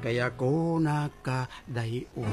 kaya ko nakadayo.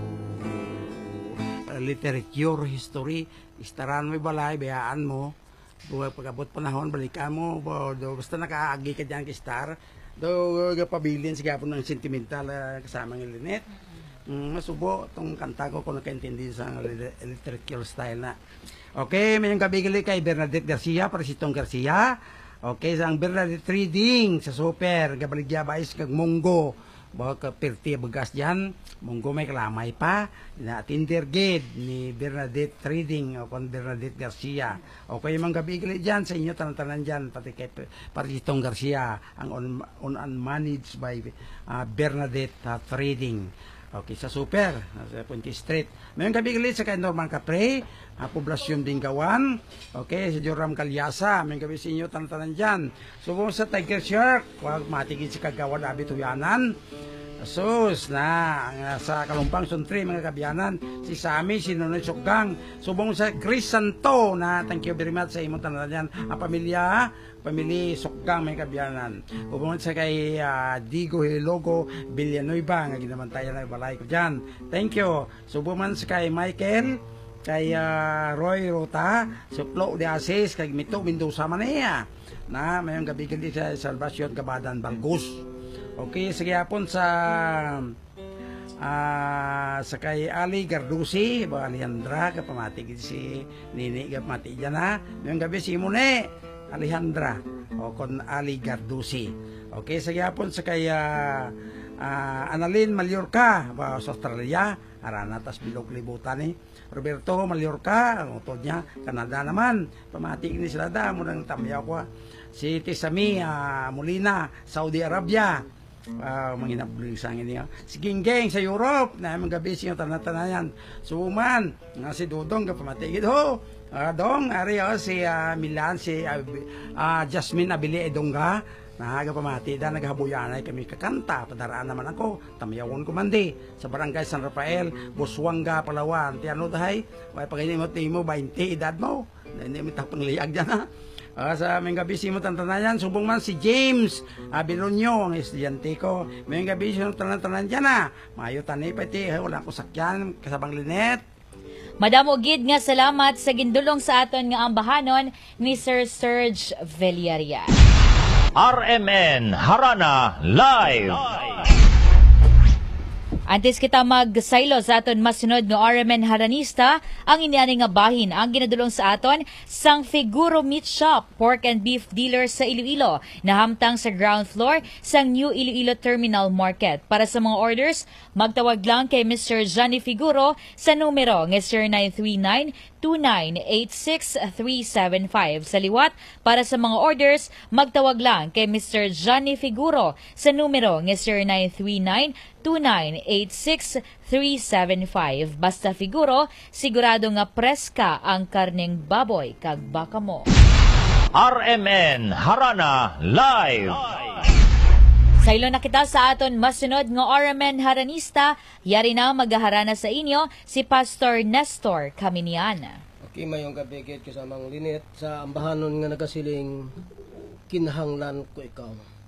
Literature, history, istaran mo balay, bayaan mo. Pagabot panahon, balikan mo. Basta nakaagi ka dyan kistar. Pabilin siya po ng sentimental kasama ng Linet. Masubo, itong kanta ko kung nakaintindi sa literature style na. Okay, may yung kabigali kay Bernadette Garcia, Parisitong Garcia. Okay, ang Bernadette Reading sa super, gabaligya bais kag Munggo. Baka perti bagas dyan, Munggo may kalamay pa, na Tindergate ni Bernadette Reading o kon Bernadette Garcia. Okay, mga kabigali dyan sa inyo, tanan-tanan dyan, pati kay Parisitong Garcia, ang unmanaged by Bernadette Reading. Okay, sa super, sa Punti Street. Mayroong kabigalit sa kay Norman Capre, Poblasyon Dingawan. Okay, sa Joram Calyasa. Mayroong kabigalit sa inyo, tantanan dyan. Subong sa Tiger Shark, huwag matigid sa Kagawan, Abituyanan. Sus na, sa Kalumpang Suntri, mga kabiyanan. Si Sami, si Nonoy Suggang. Subong sa Chris Santo, na thank you very much sa imong tantanan dyan. Ang pamilya Suggang, may kabiyanan. Ubungan sa kay Digo Hilogo Villanueva, nga ginamantayan na balay ko dyan. Thank you. Subuman sa kay Michael, kay Roy Rota, Suplo de Asis, kay Mito Mendoza Manea, na mayong gabi gali sa Salvacion Kabadan Balgus. Okay, sige hapon sa kay Ali Gardusi, Alejandra, kapamati si Nini, kapamati dyan ha. Mayong gabi si Mune Alejandra o kon Ali Gardusi. Okay, sa gyapon sa kay Annalyn Mallorca sa Australia, arana tas bilog libutan ni Roberto Mallorca, ang utod niya Canada naman. Pamati ni sila da mo nang tamyaw ko. Si Tisami Molina, Saudi Arabia. Manginabling sangin niya. Si Ginggeng sa Europe, na mga gabi siya tanatan-tanayan. Suman, nga si Dudong kapamatigid ho. Dong, ari si Milan, si Jasmine Abili Edongga, nahaga pamati da naghabuyanay kami kakanta, padaraan naman ako, tamyawon ko mandi sa barangay San Rafael, Buswanga, Palawan. Tiano dahay, may pagini mo timo 20 edad mo. Hindi mo tapang liag diyan ha. Sa may gabi si mo tantanayan, subong man si James Bilonyo, ang estudyante ko. May gabi si mo tanan-tanan dyan ha. Mayo tanay pati, wala ko sakyan, kasabang Linet. Madamo gid nga salamat sa gindulong sa aton nga ambahanon ni Sir Serge Villarreal. RMN Harana Live. Antes kita magsaylo sa aton masunod nga RMN Haranista, ang iniani nga bahin ang ginadulong sa aton sang Figuro Meat Shop, pork and beef dealer sa Iloilo, na hamtang sa ground floor sang New Iloilo Terminal Market. Para sa mga orders, magtawag lang kay Mr. Johnny Figuro sa numero nga 0939-2986375. Sa liwat, para sa mga orders, magtawag lang kay Mr. Johnny Figuro sa numero nga 0939-2986375. Basta Figuro, sigurado nga preska ang karneng baboy kag baka mo. RMN Harana Live. Saylo na kita sa aton masunod nga RMN Haranista, yari na maghaharana sa inyo si Pastor Nestor Caminiana. Okay, mayong kabigit kasamang Linet sa ambahanon nga nagasiling kinahanglan ko ikaw.